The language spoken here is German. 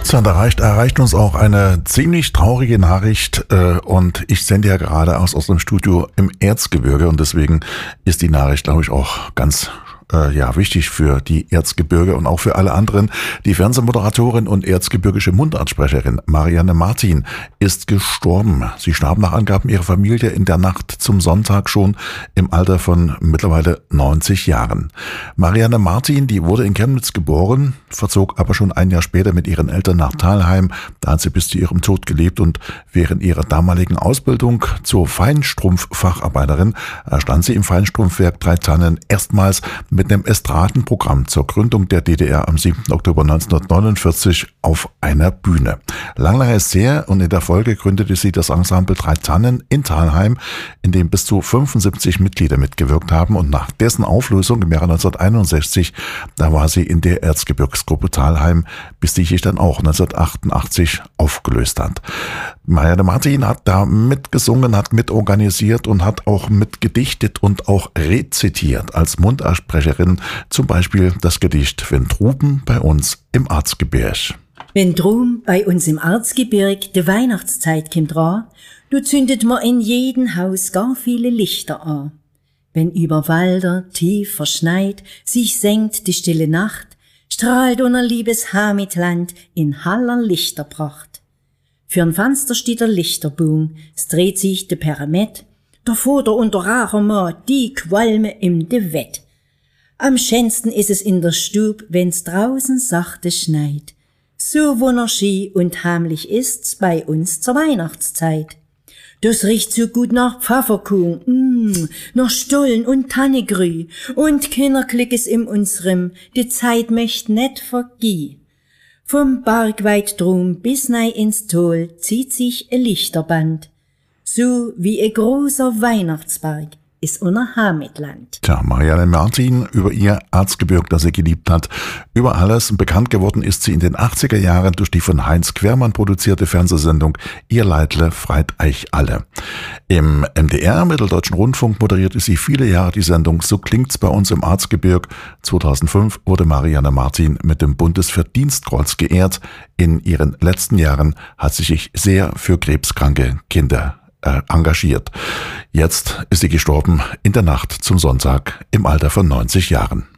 So, da erreicht uns auch eine ziemlich traurige Nachricht und ich sende ja gerade aus unserem Studio im Erzgebirge und deswegen ist die Nachricht, glaube ich, auch ganz wichtig für die Erzgebirge und auch für alle anderen. Die Fernsehmoderatorin und erzgebirgische Mundartsprecherin Marianne Martin ist gestorben. Sie starb nach Angaben ihrer Familie in der Nacht zum Sonntag schon im Alter von mittlerweile 90 Jahren. Marianne Martin, die wurde in Chemnitz geboren, verzog aber schon ein Jahr später mit ihren Eltern nach Thalheim. Da hat sie bis zu ihrem Tod gelebt und während ihrer damaligen Ausbildung zur Feinstrumpf-Facharbeiterin stand sie im Feinstrumpfwerk Drei Tannen erstmals mit einem Estradenprogramm zur Gründung der DDR am 7. Oktober 1949 auf einer Bühne. Lang ist her und in der Folge gründete sie das Ensemble Drei Tannen in Thalheim, in dem bis zu 75 Mitglieder mitgewirkt haben und nach dessen Auflösung im Jahre 1961, da war sie in der Erzgebirgsgruppe Thalheim, bis die sich dann auch 1988 aufgelöst hat. Marianne Martin hat da mitgesungen, hat mitorganisiert und hat auch mitgedichtet und auch rezitiert als Mundartsprecherin, zum Beispiel das Gedicht Wenn Truben bei uns im Erzgebirg. Wenn drum bei uns im Erzgebirg de Weihnachtszeit kimmt ran, du zündet ma in jeden Haus gar viele Lichter an. Wenn über Wälder tief verschneit sich senkt die stille Nacht, strahlt unser liebes Heimatland in heller Lichterpracht. Für'n Fenster steht der Lichterboom, es dreht sich de Pyramid, davor der und der Racherma die Qualme im de Wett. Am schönsten ist es in der Stub, wenn's draußen sachte schneit. So wunderschön und heimlich ist's bei uns zur Weihnachtszeit. Das riecht so gut nach Pfefferkuchen, nach Stollen und Tannegrü und Kinderklickes in unserem, die Zeit möcht net vergeh. Vom Berg weit drum bis nei ins Tal zieht sich ein Lichterband, so wie ein großer Weihnachtsberg ist unser Heimatland. Tja, Marianne Martin über ihr Erzgebirg, das sie geliebt hat, über alles. Bekannt geworden ist sie in den 80er Jahren durch die von Heinz Quermann produzierte Fernsehsendung Ihr Leidle freit eich alle. Im MDR, Mitteldeutschen Rundfunk, moderierte sie viele Jahre die Sendung So klingt's bei uns im Erzgebirg. 2005 wurde Marianne Martin mit dem Bundesverdienstkreuz geehrt. In ihren letzten Jahren hat sie sich sehr für krebskranke Kinder engagiert. Jetzt ist sie gestorben in der Nacht zum Sonntag im Alter von 90 Jahren.